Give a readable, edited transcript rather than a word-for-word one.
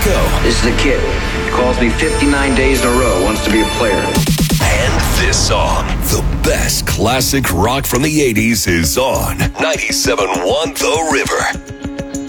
go. This is a kid. Calls me 59 days in a row, wants to be a player. And this song, the best classic rock from the 80s, is on 97.1 The River.